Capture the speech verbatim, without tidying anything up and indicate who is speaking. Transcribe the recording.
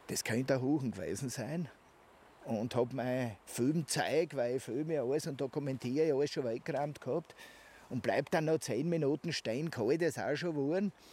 Speaker 1: Das könnte ein Huchen gewesen sein. Und habe mein Filmzeug, weil ich filme ja alles und dokumentiere ja alles schon weggeräumt gehabt. Und bleibt dann noch zehn Minuten stehen, kalt ist auch schon geworden.